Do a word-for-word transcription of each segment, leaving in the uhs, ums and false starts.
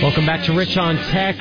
Welcome back to Rich on Tech.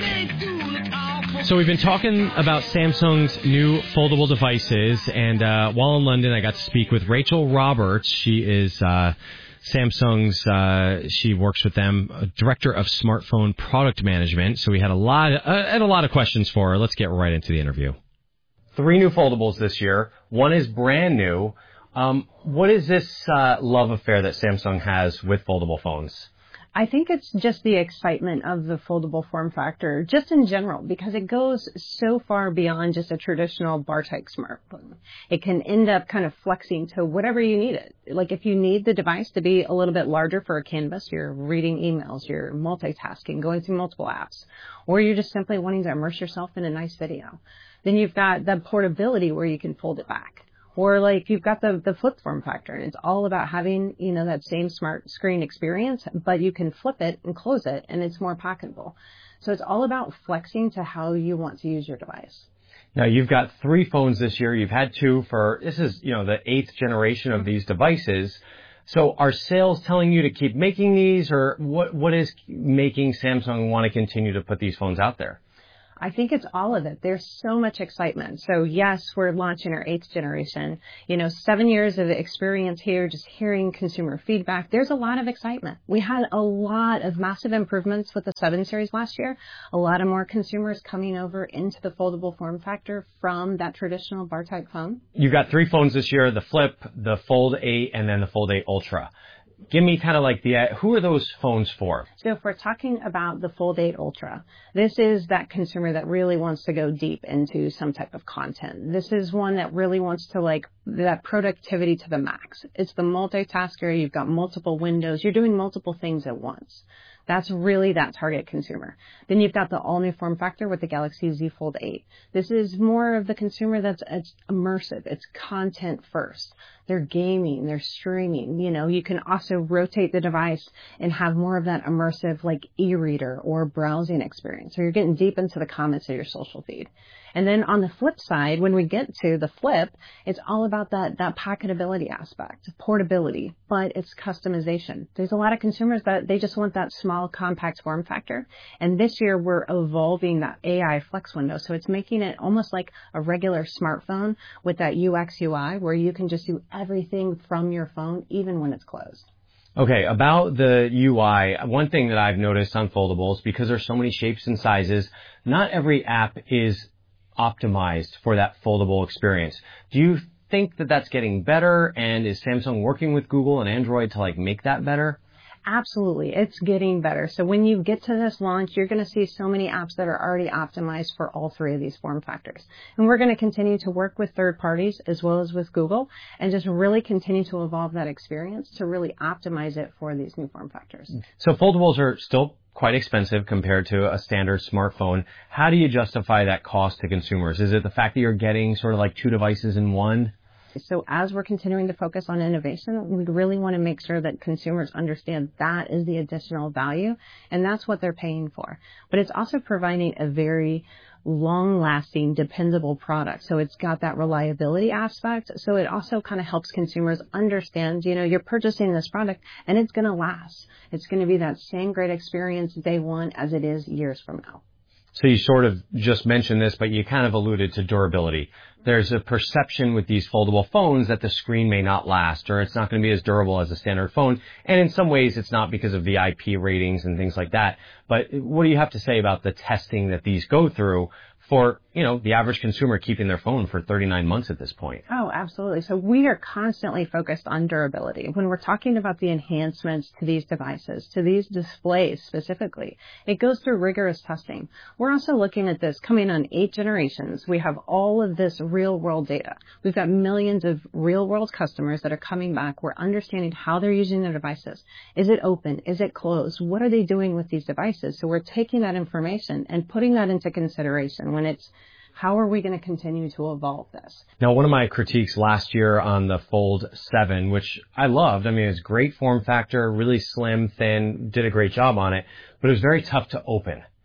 So we've been talking about Samsung's new foldable devices, and uh, while in London, I got to speak with Rachel Roberts. She is uh, Samsung's, uh, she works with them, uh, Director of Smartphone Product Management. So we had a lot, of, uh, had a lot of questions for her. Let's get right into the interview. Three new foldables this year. One is brand new. Um, what is this uh, love affair that Samsung has with foldable phones? I think it's just the excitement of the foldable form factor, just in general, because it goes so far beyond just a traditional bar-type smartphone. It can end up kind of flexing to whatever you need it. Like if you need the device to be a little bit larger for a canvas, you're reading emails, you're multitasking, going through multiple apps, or you're just simply wanting to immerse yourself in a nice video. Then you've got the portability where you can fold it back. Or like you've got the, the flip form factor, and it's all about having, you know, that same smart screen experience, but you can flip it and close it, and it's more packable. So it's all about flexing to how you want to use your device. Now, you've got three phones this year. You've had two for, this is, you know, the eighth generation of these devices. So are sales telling you to keep making these, or what what is making Samsung want to continue to put these phones out there? I think it's all of it. There's so much excitement. So yes, we're launching our eighth generation. You know, seven years of experience here, just hearing consumer feedback. There's a lot of excitement. We had a lot of massive improvements with the seven series last year. A lot of more consumers coming over into the foldable form factor from that traditional bar type phone. You've got three phones this year, the Flip, the Fold eight, and then the Fold eight Ultra. Give me kind of like the, uh, who are those phones for? So if we're talking about the Fold eight Ultra, this is that consumer that really wants to go deep into some type of content. This is one that really wants to like that productivity to the max. It's the multitasker. You've got multiple windows. You're doing multiple things at once. That's really that target consumer. Then you've got the all-new form factor with the Galaxy Z Fold eight. This is more of the consumer that's it's immersive. It's content first. They're gaming, they're streaming. You know, you can also rotate the device and have more of that immersive like e-reader or browsing experience. So you're getting deep into the comments of your social feed. And then on the flip side, when we get to the Flip, it's all about that, that packetability aspect, portability, but it's customization. There's a lot of consumers that they just want that small, compact form factor. And this year we're evolving that A I flex window. So it's making it almost like a regular smartphone with that U X U I where you can just do everything from your phone, even when it's closed. Okay, about the U I, one thing that I've noticed on foldables, because there's so many shapes and sizes, not every app is optimized for that foldable experience. Do you think that that's getting better, and is Samsung working with Google and Android to like make that better? Absolutely. It's getting better. So when you get to this launch, you're going to see so many apps that are already optimized for all three of these form factors. And we're going to continue to work with third parties as well as with Google and just really continue to evolve that experience to really optimize it for these new form factors. So foldables are still quite expensive compared to a standard smartphone. How do you justify that cost to consumers? Is it the fact that you're getting sort of like two devices in one? So as we're continuing to focus on innovation, we really want to make sure that consumers understand that is the additional value, and that's what they're paying for. But it's also providing a very long-lasting, dependable product. So it's got that reliability aspect. So it also kind of helps consumers understand, you know, you're purchasing this product and it's going to last. It's going to be that same great experience day one as it is years from now. So you sort of just mentioned this, but you kind of alluded to durability. There's a perception with these foldable phones that the screen may not last, or it's not going to be as durable as a standard phone. And in some ways, it's not because of V I P ratings and things like that. But what do you have to say about the testing that these go through for, you know, the average consumer keeping their phone for thirty-nine months at this point? Oh, absolutely. So we are constantly focused on durability. When we're talking about the enhancements to these devices, to these displays specifically, it goes through rigorous testing. We're also looking at this coming on eight generations. We have all of this real world data. We've got millions of real world customers that are coming back. We're understanding how they're using their devices. Is it open? Is it closed? What are they doing with these devices? So we're taking that information and putting that into consideration when it's how are we going to continue to evolve this? Now, one of my critiques last year on the Fold seven, which I loved, I mean, it's great form factor, really slim, thin, did a great job on it, but it was very tough to open.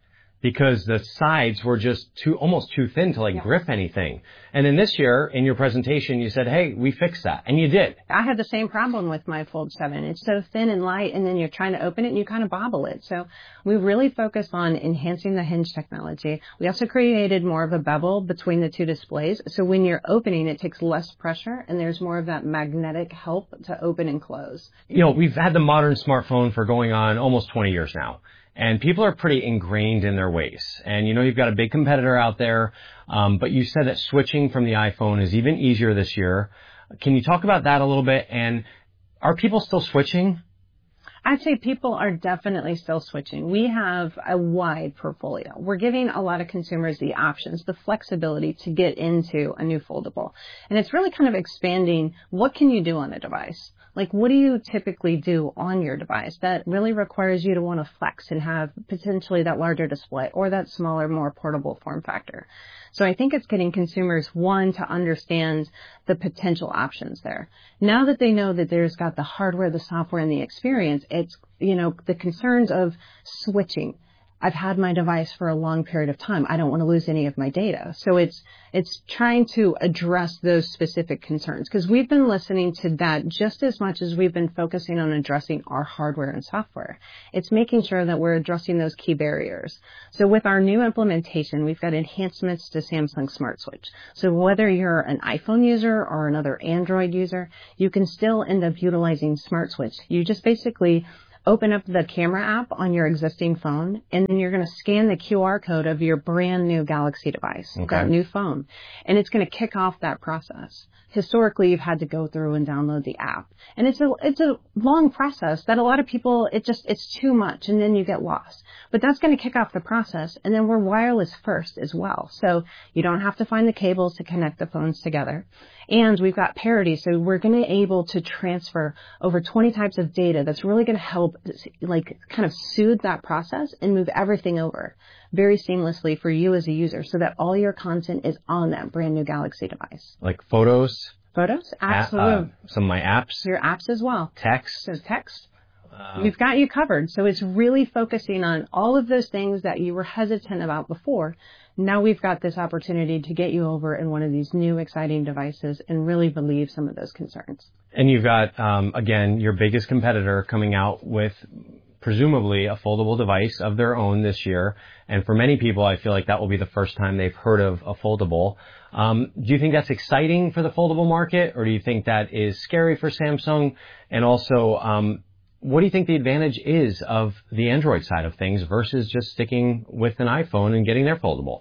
because the sides were just too, almost too thin to like yeah. grip anything. And then this year in your presentation, you said, hey, we fixed that. And you did. I had the same problem with my Fold seven. It's so thin and light, and then you're trying to open it and you kind of bobble it. So we really focused on enhancing the hinge technology. We also created more of a bevel between the two displays. So when you're opening, it takes less pressure and there's more of that magnetic help to open and close. You know, we've had the modern smartphone for going on almost twenty years now. And people are pretty ingrained in their ways. And, you know, you've got a big competitor out there. Um, but you said that switching from the iPhone is even easier this year. Can you talk about that a little bit? And are people still switching? I'd say people are definitely still switching. We have a wide portfolio. We're giving a lot of consumers the options, the flexibility to get into a new foldable. And it's really kind of expanding what can you do on a device? Like, what do you typically do on your device that really requires you to want to flex and have potentially that larger display or that smaller, more portable form factor? So I think it's getting consumers, one, to understand the potential options there. Now that they know that there's got the hardware, the software, and the experience, it's, you know, the concerns of switching. I've had my device for a long period of time. I don't want to lose any of my data. So it's it's trying to address those specific concerns, because we've been listening to that just as much as we've been focusing on addressing our hardware and software. It's making sure that we're addressing those key barriers. So with our new implementation, we've got enhancements to Samsung Smart Switch. So whether you're an iPhone user or another Android user, you can still end up utilizing Smart Switch. You just basically open up the camera app on your existing phone, and then you're going to scan the Q R code of your brand new Galaxy device, okay. that new phone, and it's going to kick off that process. Historically, you've had to go through and download the app, and it's a it's a long process that a lot of people, it just it's too much, and then you get lost. But that's going to kick off the process, and then we're wireless first as well, so you don't have to find the cables to connect the phones together. And we've got parity, so we're going to be able to transfer over twenty types of data that's really going to help, like, kind of soothe that process and move everything over very seamlessly for you as a user, so that all your content is on that brand new Galaxy device. Like photos? Photos? Absolutely. Uh, some of my apps? Your apps as well. Text? So text. Uh, We've got you covered. So it's really focusing on all of those things that you were hesitant about before. Now we've got this opportunity to get you over in one of these new exciting devices and really relieve some of those concerns. And you've got, um, again, your biggest competitor coming out with presumably a foldable device of their own this year. And for many people, I feel like that will be the first time they've heard of a foldable. Um, do you think that's exciting for the foldable market, or do you think that is scary for Samsung? And also, um, what do you think the advantage is of the Android side of things versus just sticking with an iPhone and getting their foldable?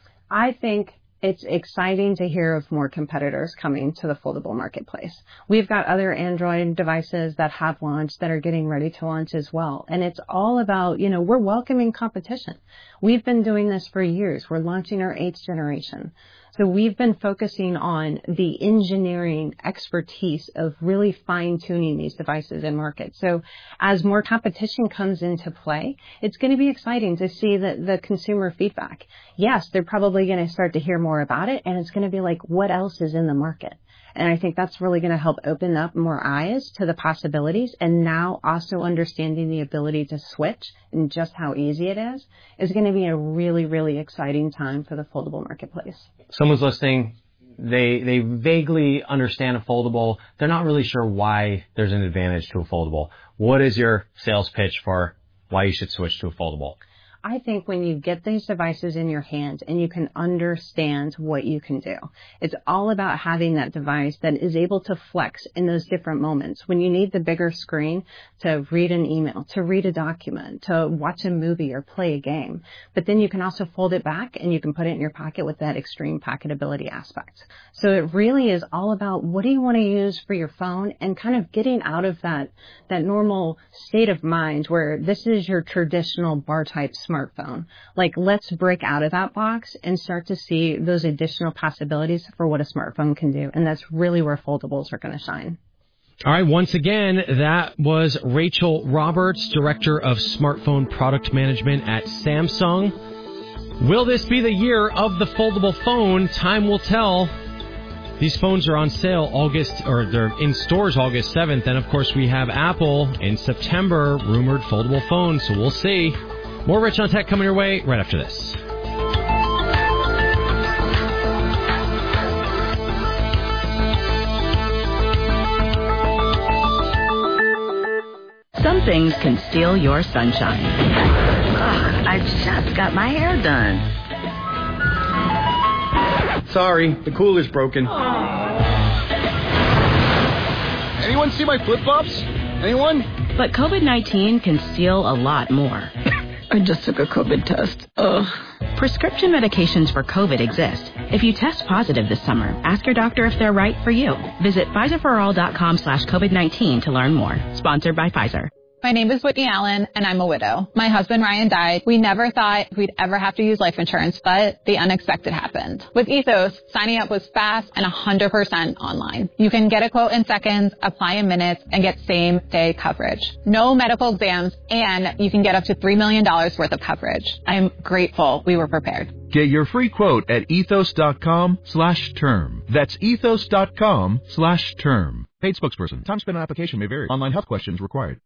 I think it's exciting to hear of more competitors coming to the foldable marketplace. We've got other Android devices that have launched that are getting ready to launch as well. And it's all about, you know, we're welcoming competition. We've been doing this for years. We're launching our eighth generation. So we've been focusing on the engineering expertise of really fine-tuning these devices in market. So as more competition comes into play, it's going to be exciting to see the, the consumer feedback. Yes, they're probably going to start to hear more about it, and it's going to be like, what else is in the market? And I think that's really going to help open up more eyes to the possibilities. And now also understanding the ability to switch and just how easy it is is going to be a really, really exciting time for the foldable marketplace. Someone's listening, they they vaguely understand a foldable. They're not really sure why there's an advantage to a foldable. What is your sales pitch for why you should switch to a foldable? I think when you get these devices in your hand and you can understand what you can do, it's all about having that device that is able to flex in those different moments. When you need the bigger screen to read an email, to read a document, to watch a movie or play a game, but then you can also fold it back and you can put it in your pocket with that extreme pocketability aspect. So it really is all about what do you want to use for your phone and kind of getting out of that, that normal state of mind where this is your traditional bar type smartphone. Smartphone. Like, let's break out of that box and start to see those additional possibilities for what a smartphone can do. And that's really where foldables are going to shine. All right. Once again, that was Rachel Roberts, Director of Smartphone Product Management at Samsung. Will this be the year of the foldable phone? Time will tell. These phones are on sale August, or they're in stores August seventh. And, of course, we have Apple in September, rumored foldable phones. So we'll see. More Rich on Tech coming your way right after this. Some things can steal your sunshine. Ugh, I just got my hair done. Sorry, the cooler's broken. Anyone see my flip-flops? Anyone? But COVID nineteen can steal a lot more. I just took a COVID test. Ugh. Prescription medications for COVID exist. If you test positive this summer, ask your doctor if they're right for you. Visit Pfizer for all dot com slash COVID nineteen to learn more. Sponsored by Pfizer. My name is Whitney Allen, and I'm a widow. My husband, Ryan, died. We never thought we'd ever have to use life insurance, but the unexpected happened. With Ethos, signing up was fast and one hundred percent online. You can get a quote in seconds, apply in minutes, and get same-day coverage. No medical exams, and you can get up to three million dollars worth of coverage. I'm grateful we were prepared. Get your free quote at ethos.com slash term. That's ethos.com slash term. Paid spokesperson. Time spent on application may vary. Online health questions required.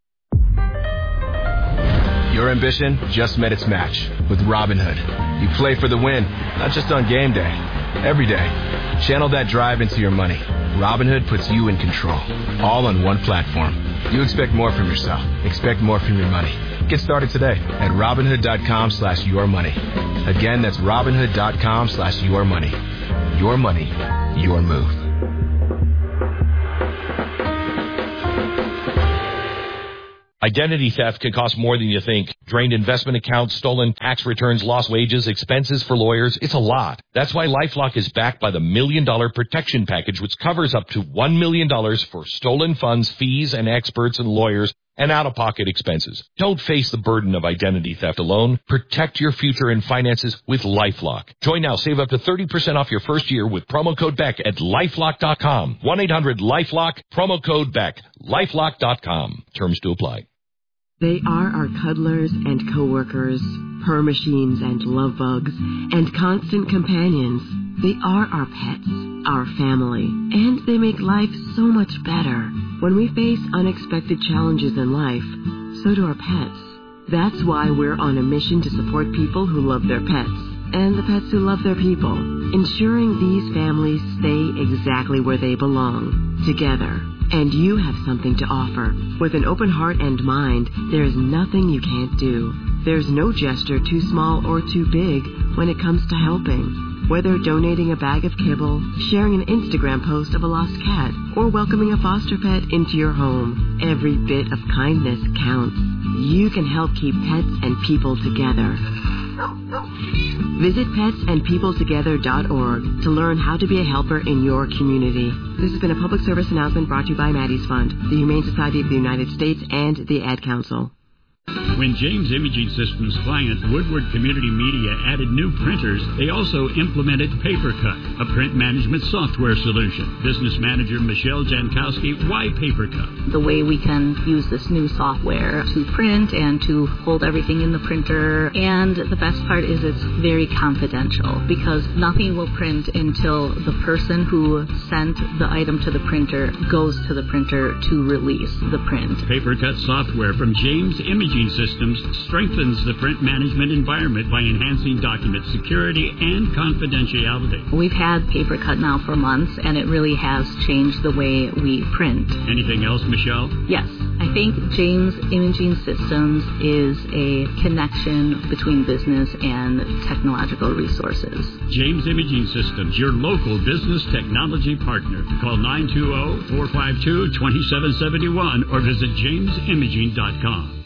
Your ambition just met its match with Robinhood. You play for the win, not just on game day, every day. Channel that drive into your money. Robinhood puts you in control, all on one platform. You expect more from yourself. Expect more from your money. Get started today at Robinhood.com slash your money. Again, that's Robinhood.com slash your money. Your money, your move. Identity theft can cost more than you think. Drained investment accounts, stolen tax returns, lost wages, expenses for lawyers. It's a lot. That's why LifeLock is backed by the Million Dollar Protection Package, which covers up to one million dollars for stolen funds, fees, and experts and lawyers, and out-of-pocket expenses. Don't face the burden of identity theft alone. Protect your future and finances with LifeLock. Join now. Save up to thirty percent off your first year with promo code Beck at LifeLock dot com. one eight hundred LifeLock, promo code Beck. LifeLock dot com. Terms to apply. They are our cuddlers and coworkers, purr machines and love bugs, and constant companions. They are our pets, our family, and they make life so much better. When we face unexpected challenges in life, so do our pets. That's why we're on a mission to support people who love their pets and the pets who love their people, ensuring these families stay exactly where they belong, together. And you have something to offer. With an open heart and mind, there is nothing you can't do. There's no gesture too small or too big when it comes to helping. Whether donating a bag of kibble, sharing an Instagram post of a lost cat, or welcoming a foster pet into your home, every bit of kindness counts. You can help keep pets and people together. Visit pets and people together dot org to learn how to be a helper in your community. This has been a public service announcement brought to you by Maddie's Fund, the Humane Society of the United States, and the Ad Council. When James Imaging Systems client Woodward Community Media added new printers, they also implemented PaperCut, a print management software solution. Business manager Michelle Jankowski, why PaperCut? The way we can use this new software to print and to hold everything in the printer. And the best part is it's very confidential because nothing will print until the person who sent the item to the printer goes to the printer to release the print. PaperCut software from James Imaging Systems strengthens the print management environment by enhancing document security and confidentiality. We've had PaperCut now for months, and it really has changed the way we print. Anything else, Michelle? Yes. I think James Imaging Systems is a connection between business and technological resources. James Imaging Systems, your local business technology partner. Call nine two zero, four five two, two seven seven one or visit james imaging dot com.